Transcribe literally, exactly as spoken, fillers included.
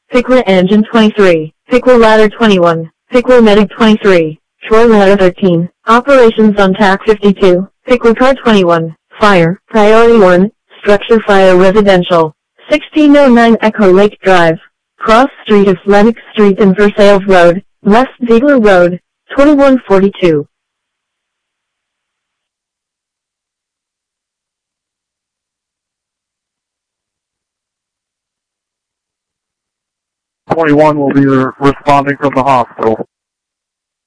Pickler Engine twenty-three, Pickler Ladder twenty-one, Pickler Medic twenty-three, Troy Ladder thirteen, Operations on T A C fifty-two, Pickler Car twenty-one, Fire, Priority one, Structure Fire Residential, sixteen oh nine Echo Lake Drive, Cross Street of Lenox Street and Versailles Road, West Ziegler Road, twenty-one forty-two. twenty-one will be responding from the hospital.